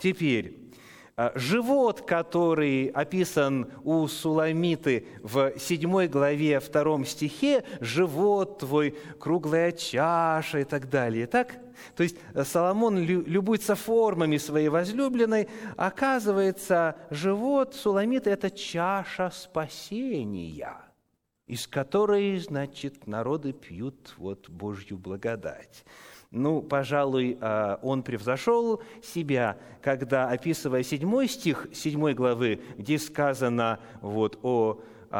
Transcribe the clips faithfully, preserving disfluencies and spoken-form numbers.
Теперь, живот, который описан у Суламиты в седьмой главе, втором стихе, живот твой, круглая чаша и так далее, так? То есть Соломон любуется формами своей возлюбленной, оказывается, живот Суламиты – это чаша спасения, из которой, значит, народы пьют вот Божью благодать. Ну, пожалуй, он превзошел себя, когда, описывая седьмой стих седьмой главы, где сказано вот о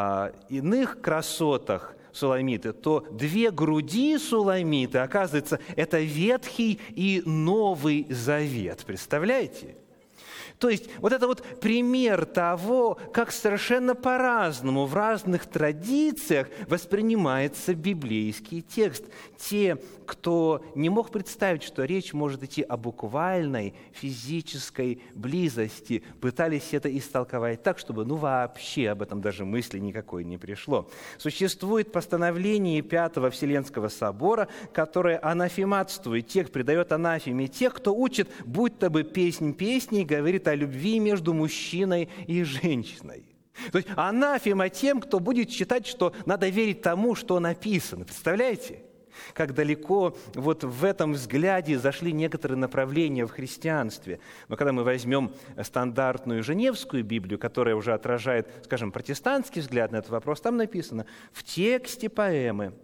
иных красотах Суламиты, то две груди Суламиты, оказывается, это Ветхий и Новый Завет. Представляете? То есть вот это вот пример того, как совершенно по-разному в разных традициях воспринимается библейский текст. Те, кто не мог представить, что речь может идти о буквальной физической близости, пытались это истолковать так, чтобы ну вообще об этом даже мысли никакой не пришло. Существует постановление Пятого Вселенского собора, которое анафематствует тех, придает анафеме тех, кто учит, будто бы песнь песней говорит о любви между мужчиной и женщиной. То есть анафема тем, кто будет считать, что надо верить тому, что написано. Представляете? Как далеко вот в этом взгляде зашли некоторые направления в христианстве. Но когда мы возьмем стандартную Женевскую Библию, которая уже отражает, скажем, протестантский взгляд на этот вопрос, там написано: в тексте поэмы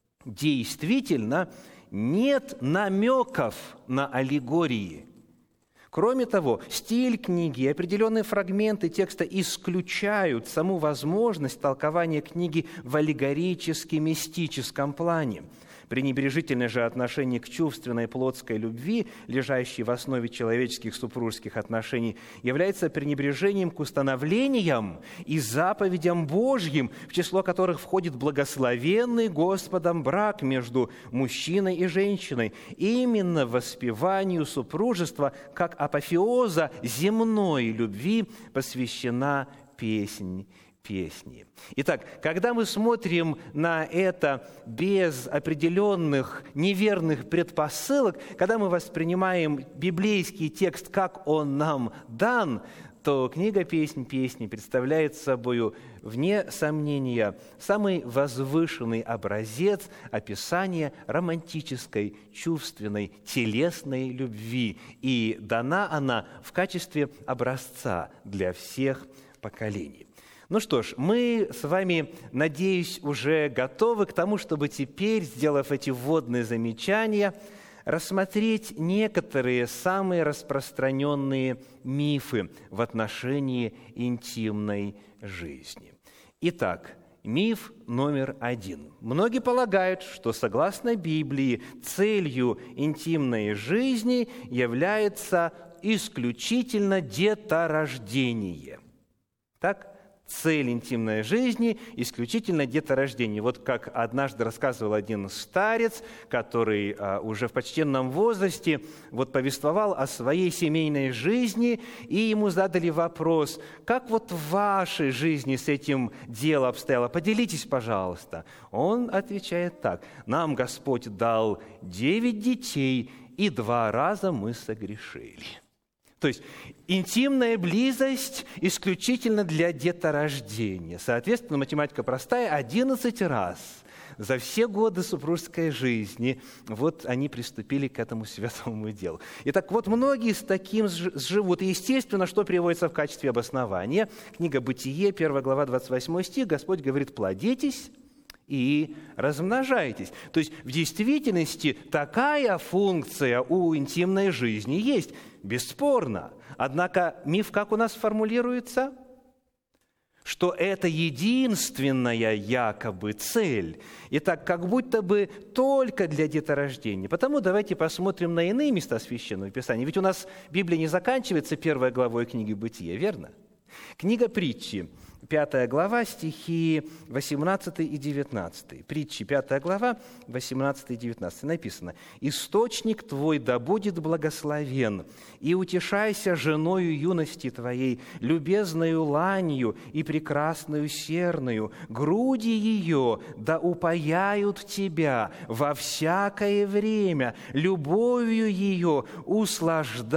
действительно нет намеков на аллегории. Кроме того, стиль книги и определенные фрагменты текста исключают саму возможность толкования книги в аллегорически-мистическом плане. Пренебрежительное же отношение к чувственной плотской любви, лежащей в основе человеческих супружеских отношений, является пренебрежением к установлениям и заповедям Божьим, в число которых входит благословенный Господом брак между мужчиной и женщиной. Именно воспеванию супружества как апофеоза земной любви посвящена песнь песни. Итак, когда мы смотрим на это без определенных неверных предпосылок, когда мы воспринимаем библейский текст, как он нам дан, то книга «Песнь песни» представляет собой, вне сомнения, самый возвышенный образец описания романтической, чувственной, телесной любви. И дана она в качестве образца для всех поколений. Ну что ж, мы с вами, надеюсь, уже готовы к тому, чтобы теперь, сделав эти вводные замечания, рассмотреть некоторые самые распространенные мифы в отношении интимной жизни. Итак, миф номер один. Многие полагают, что, согласно Библии, целью интимной жизни является исключительно деторождение. Так? Цель интимной жизни – исключительно деторождение. Вот как однажды рассказывал один старец, который а, уже в почтенном возрасте вот повествовал о своей семейной жизни, и ему задали вопрос: как вот в вашей жизни с этим дело обстояло? Поделитесь, пожалуйста. Он отвечает так: нам Господь дал девять детей, и два раза мы согрешили. То есть интимная близость исключительно для деторождения. Соответственно, математика простая: одиннадцать раз за все годы супружеской жизни вот они приступили к этому святому делу. Итак, вот многие с таким живут. И, естественно, что приводится в качестве обоснования? Книга «Бытие», первая глава, двадцать восьмой стих, Господь говорит: «Плодитесь и размножайтесь». То есть в действительности такая функция у интимной жизни есть, бесспорно. Однако миф как у нас формулируется? Что это единственная якобы цель. Итак, как будто бы только для деторождения. Потому давайте посмотрим на иные места Священного Писания. Ведь у нас Библия не заканчивается первой главой книги «Бытия», верно? Книга «Притчи», пятая глава, стихи восемнадцатый и девятнадцатый. Притчи, пятая глава, восемнадцатый и девятнадцатый. Написано: «Источник твой да будет благословен, и утешайся женою юности твоей, любезною ланью и прекрасною серною, груди ее да упаяют тебя во всякое время, любовью ее услаждай».